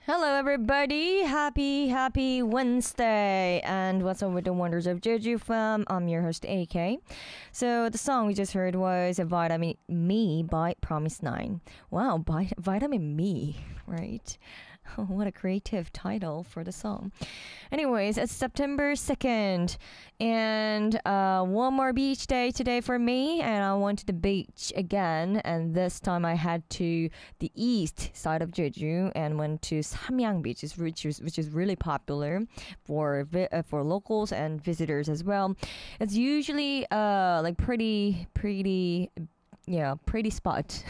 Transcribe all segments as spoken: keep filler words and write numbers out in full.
Hello, everybody. Happy, happy Wednesday. And what's up with the wonders of Jeju fam? I'm your host, A K. So, the song we just heard was Vitamin Me by Promise Nine. Wow, by, Vitamin Me, right? What a creative title for the song. Anyways, it's September second, and uh, one more beach day today for me, and I went to the beach again, and this time I had to the east side of Jeju and went to Samyang Beach, which is which is really popular for vi- uh, for locals and visitors as well. It's usually uh like pretty pretty yeah pretty spot.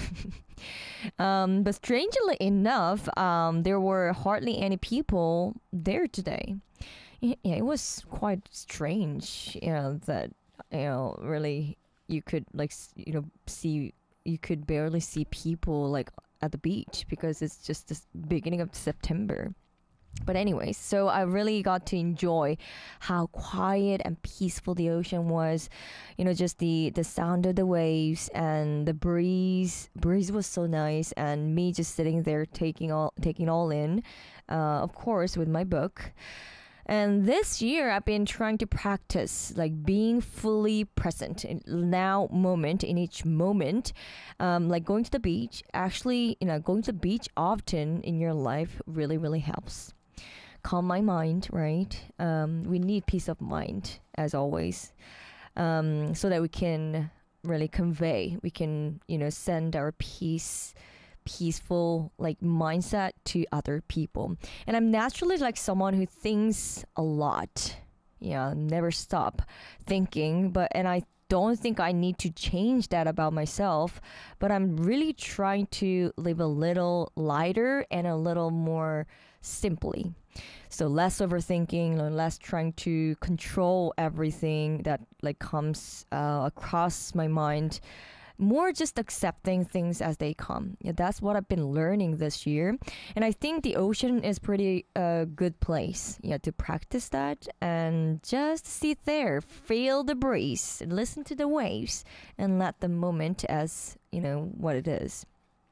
Um, but strangely enough, um, there were hardly any people there today. Y- Yeah, it was quite strange, you know, that, you know, really you could like, s- you know, see, you could barely see people like at the beach because it's just the s- beginning of September. But anyways, so I really got to enjoy how quiet and peaceful the ocean was. You know, just the the sound of the waves and the breeze. Breeze was so nice, and me just sitting there taking all taking all in. Uh, of course, with my book. And this year, I've been trying to practice like being fully present in now moment in each moment. Um, like going to the beach. Actually, you know, going to the beach often in your life really really helps calm my mind, right? Um, we need peace of mind as always, um, so that we can really convey, we can, you know, send our peace, peaceful like mindset to other people. And I'm naturally like someone who thinks a lot. Yeah, never stop thinking, but and I don't think I need to change that about myself, but I'm really trying to live a little lighter and a little more simply. So less overthinking, and less trying to control everything that like comes uh, across my mind. More just accepting things as they come. Yeah, that's what I've been learning this year, and I think the ocean is pretty a uh, good place. Yeah, to practice that and just sit there, feel the breeze, listen to the waves, and let the moment as you know what it is.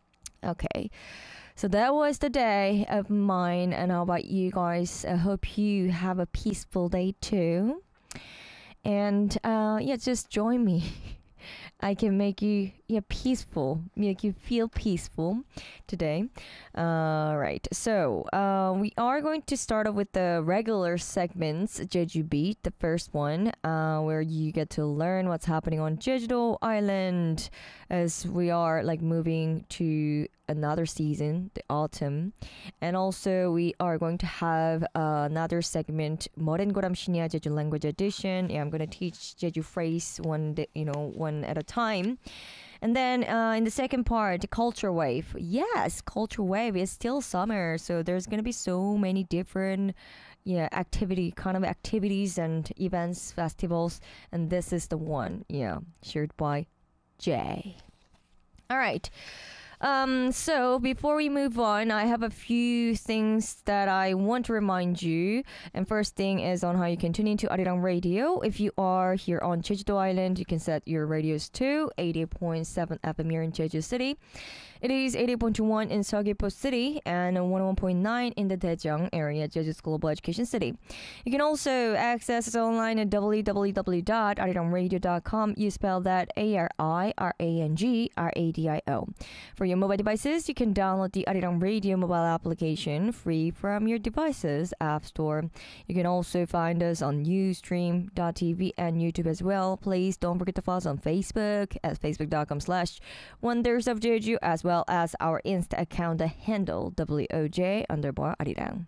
Okay. So that was the day of mine. And how about you guys? I hope you have a peaceful day too. And uh, yeah, just join me. I can make you yeah peaceful, make you feel peaceful today. Uh, right. So uh, we are going to start off with the regular segments, Jeju Beat, the first one, uh, where you get to learn what's happening on Jeju Island, as we are like moving to another season, the autumn. And also we are going to have uh, another segment, Moren Goram Shinya Jeju Language Edition. Yeah, I'm going to teach Jeju phrase one day, you know, one at a time. And then uh, in the second part, culture wave. Yes, culture wave is still summer, so there's gonna be so many different, yeah, activity kind of activities and events, festivals, and this is the one, yeah, shared by Jay. All right. Um, so before we move on, I have a few things that I want to remind you. And first thing is on how you can tune into Arirang Radio. If you are here on Jeju Island, you can set your radios to eighty point seven F M here in Jeju City. It is eighty point two one in Seogwipo City and one oh one point nine in the Daejeong area, Jeju's global education city. You can also access us online at w w w dot arirang radio dot com. You spell that A R I R A N G R A D I O. For your mobile devices, you can download the Arirang Radio mobile application free from your device's app store. You can also find us on ustream dot t v and YouTube as well. Please don't forget to follow us on Facebook at facebook.com slash wonders of Jeju, as well as our Insta account, the handle W O J underbar Arirang.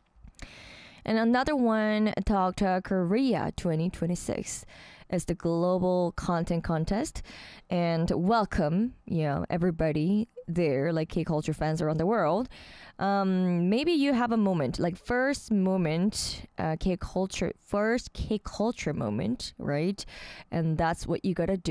And another one, Talk to Korea twenty twenty-six, is the global content contest. And welcome, you know, everybody there, like K-culture fans around the world. Um, maybe you have a moment, like first moment, uh, K-culture, first K-culture moment, right? And that's what you gotta do.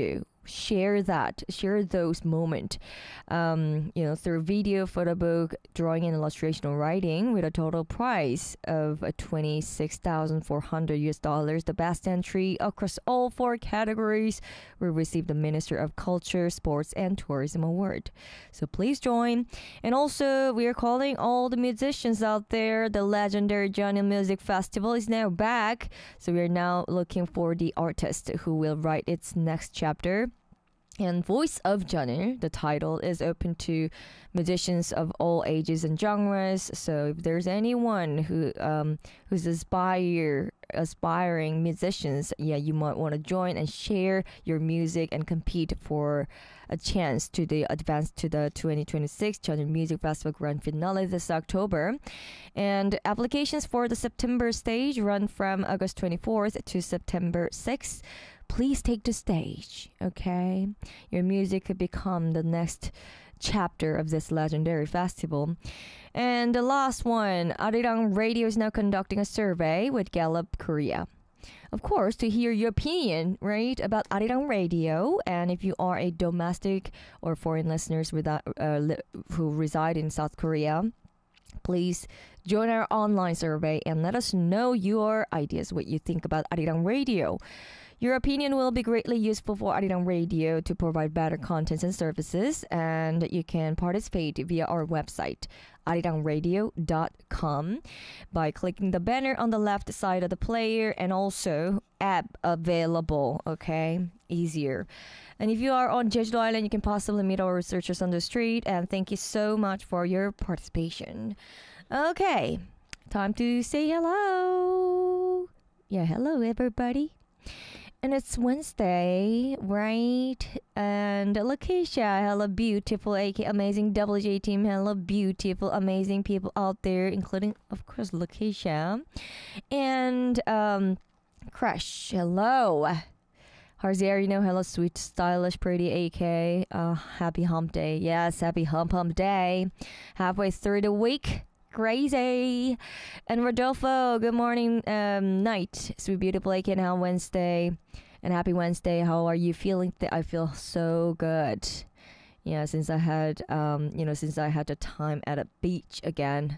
share that, share those moments, um, you know, through video, photo book, drawing and illustration or writing with a total prize of uh, twenty-six thousand four hundred U S dollars. The best entry across all four categories will receive the Minister of Culture, Sports and Tourism Award. So please join. And also, we are calling all the musicians out there. The legendary Johnny Music Festival is now back. So we are now looking for the artist who will write its next chapter. And Voice of Johnny, the title, is open to musicians of all ages and genres. So if there's anyone who um, who's aspire aspiring musicians, yeah, you might want to join and share your music and compete for a chance to the advance to the twenty twenty-six Johnny Music Festival Grand Finale this October. And applications for the September stage run from August twenty-fourth to September sixth. Please take the stage, okay? Your music could become the next chapter of this legendary festival. And the last one, Arirang Radio is now conducting a survey with Gallup Korea. Of course, to hear your opinion, right, about Arirang Radio, and if you are a domestic or foreign listeners without, uh, li- who reside in South Korea, please join our online survey and let us know your ideas, what you think about Arirang Radio. Your opinion will be greatly useful for Arirang Radio to provide better contents and services, and you can participate via our website, arirang radio dot com, by clicking the banner on the left side of the player, and also app available, okay? Easier. And if you are on Jeju Island, you can possibly meet our researchers on the street, and thank you so much for your participation. Okay, time to say hello. Yeah, hello everybody. And it's Wednesday, right? And Lakeisha, hello beautiful, A K amazing W J team, hello beautiful, amazing people out there, including, of course, Lakeisha. And um, Crush, hello. Harzier, you know, hello sweet, stylish, pretty A K. Uh, happy hump day. Yes, happy hump hump day. Halfway through the week. Crazy. And Rodolfo, good morning, um, night, sweet beautiful A K, now Wednesday, and happy Wednesday. How are you feeling? Th- I feel so good. Yeah, since I had, um, you know, since I had the time at a beach again.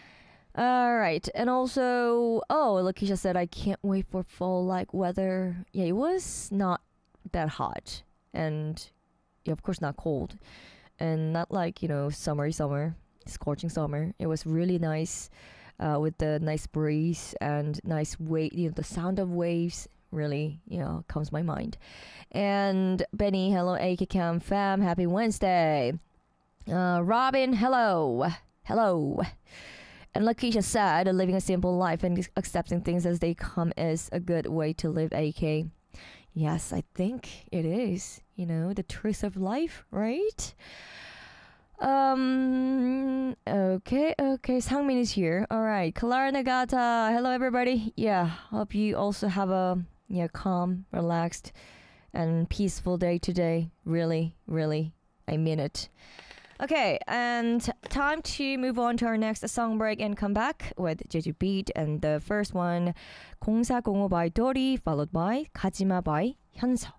All right, and also, oh, Lakeisha said I can't wait for fall like weather. Yeah, it was not that hot, and yeah, of course not cold, and not like, you know, summery summer. Scorching summer. It was really nice, uh, with the nice breeze and nice wave. You know, the sound of waves really, you know, comes to my mind. And Benny, hello, A K Cam fam, happy Wednesday. Uh, Robin, hello, hello. And Lakeisha said, living a simple life and accepting things as they come is a good way to live, A K. Yes, I think it is. You know, the truth of life, right? Um, okay, okay. Sangmin is here. All right. Clara Nagata. Hello, everybody. Yeah. Hope you also have a, yeah, calm, relaxed, and peaceful day today. Really, really. I mean it. Okay. And time to move on to our next song break and come back with Jeju Beat. And the first one, 공사공호 by Dori, followed by 가지마 by 현서.